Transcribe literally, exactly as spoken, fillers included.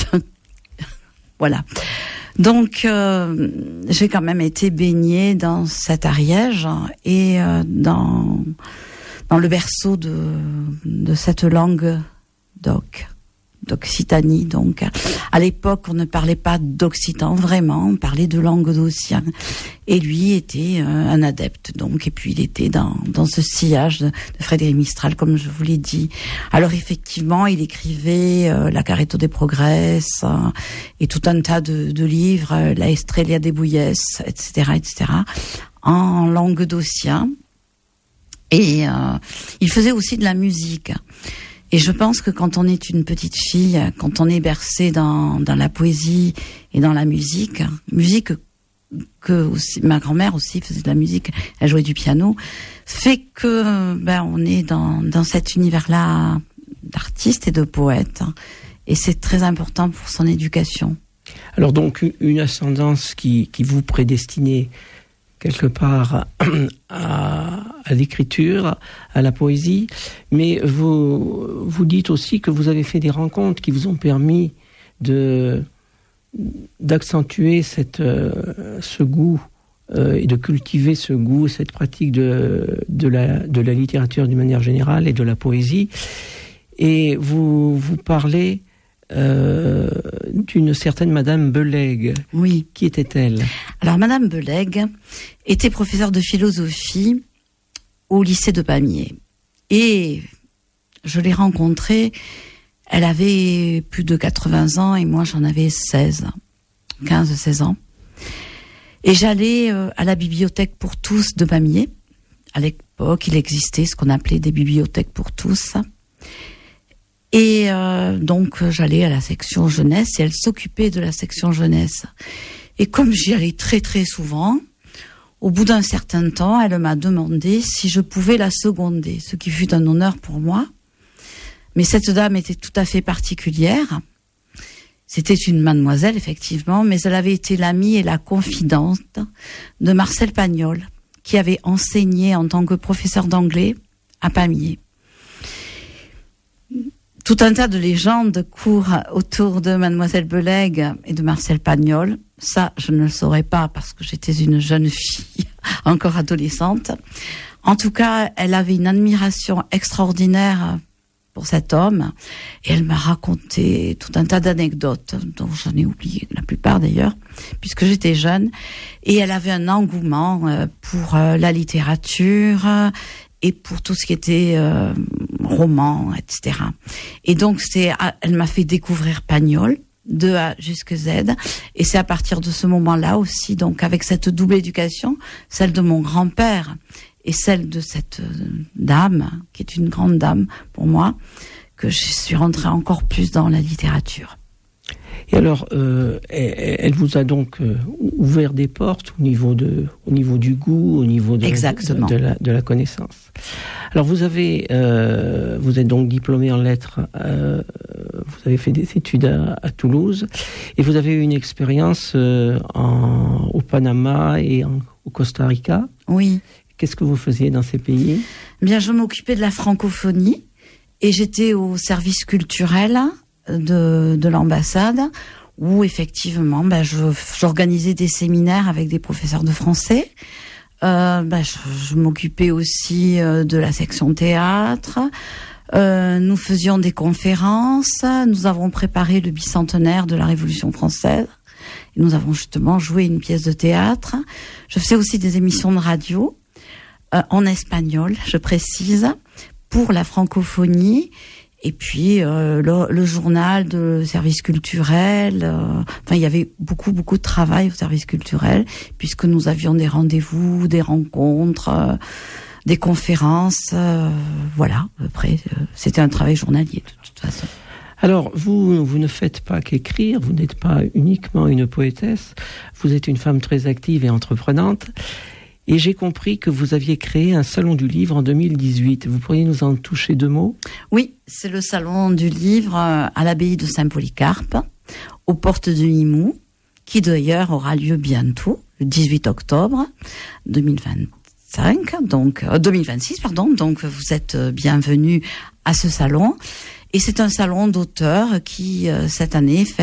voilà. Donc, euh, j'ai quand même été baignée dans cet Ariège et euh, dans dans le berceau de de cette langue d'oc, d'Occitanie. Donc, à l'époque, on ne parlait pas d'occitan vraiment, on parlait de langue d'occitien. Et lui était euh, un adepte. Donc, et puis il était dans dans ce sillage de, de Frédéric Mistral, comme je vous l'ai dit. Alors effectivement, il écrivait euh, La Carretto des Progresses euh, et tout un tas de, de livres, euh, La Estrella de Bouillès, et cetera, et cetera, en langue d'occitien. Et euh, il faisait aussi de la musique. Et je pense que quand on est une petite fille, quand on est bercé dans dans la poésie et dans la musique, musique que aussi, ma grand-mère aussi faisait de la musique, elle jouait du piano, fait que ben on est dans dans cet univers-là d'artiste et de poète, et c'est très important pour son éducation. Alors donc une ascendance qui qui vous prédestinait quelque part à, à l'écriture, à la poésie, mais vous vous dites aussi que vous avez fait des rencontres qui vous ont permis de d'accentuer cette euh, ce goût euh, et de cultiver ce goût, cette pratique de de la de la littérature d'une manière générale et de la poésie. Et vous vous parlez euh, d'une certaine Madame Belegue. Oui. Qui était-elle? Alors Madame Belegue était professeure de philosophie au lycée de Pamiers. Et je l'ai rencontrée, elle avait plus de quatre-vingts ans et moi j'en avais seize, quinze, seize ans. Et j'allais euh, à la bibliothèque pour tous de Pamiers. À l'époque, il existait ce qu'on appelait des bibliothèques pour tous. Et euh, donc j'allais à la section jeunesse et elle s'occupait de la section jeunesse. Et comme j'y allais très très souvent, au bout d'un certain temps, elle m'a demandé si je pouvais la seconder, ce qui fut un honneur pour moi. Mais cette dame était tout à fait particulière. C'était une mademoiselle, effectivement, mais elle avait été l'amie et la confidente de Marcel Pagnol, qui avait enseigné en tant que professeur d'anglais à Pamiers. Tout un tas de légendes courent autour de Mademoiselle Belegue et de Marcel Pagnol. Ça, je ne le saurais pas parce que j'étais une jeune fille, encore adolescente. En tout cas, elle avait une admiration extraordinaire pour cet homme, et elle m'a raconté tout un tas d'anecdotes, dont j'en ai oublié la plupart d'ailleurs, puisque j'étais jeune, et elle avait un engouement pour la littérature et pour tout ce qui était euh, roman, et cetera. Et donc, c'est, elle m'a fait découvrir Pagnol, de A jusqu'à Z, et c'est à partir de ce moment-là aussi, donc avec cette double éducation, celle de mon grand-père, et celle de cette dame, qui est une grande dame pour moi, que je suis rentrée encore plus dans la littérature. Et alors, euh, elle, elle vous a donc euh, ouvert des portes au niveau de, au niveau du goût, au niveau de, Exactement. de, de, la, de la connaissance. Alors, vous avez, euh, vous êtes donc diplômé en lettres. Euh, vous avez fait des études à, à Toulouse, et vous avez eu une expérience euh, en, au Panama et en, au Costa Rica. Oui. Qu'est-ce que vous faisiez dans ces pays? Bien, je m'occupais de la francophonie et j'étais au service culturel de, de l'ambassade où effectivement, ben, je, j'organisais des séminaires avec des professeurs de français. Euh, ben, je, je m'occupais aussi euh, de la section théâtre. Euh, nous faisions des conférences. Nous avons préparé le bicentenaire de la Révolution française. Et nous avons justement joué une pièce de théâtre. Je faisais aussi des émissions de radio. Euh, en espagnol, je précise, pour la francophonie, et puis euh, le, le journal de service culturel. Euh, enfin, il y avait beaucoup, beaucoup de travail au service culturel, puisque nous avions des rendez-vous, des rencontres, euh, des conférences. Euh, voilà, après, euh, c'était un travail journalier, de toute façon. Alors, vous, vous ne faites pas qu'écrire, vous n'êtes pas uniquement une poétesse, vous êtes une femme très active et entreprenante. Et j'ai compris que vous aviez créé un salon du livre en deux mille dix-huit. Vous pourriez nous en toucher deux mots? Oui, c'est le salon du livre à l'abbaye de Saint-Polycarpe, aux portes de Limoux, qui d'ailleurs aura lieu bientôt, le dix-huit octobre deux mille vingt-cinq, donc euh, deux mille vingt-six, pardon. Donc vous êtes bienvenus à ce salon. Et c'est un salon d'auteurs qui, euh, cette année, fait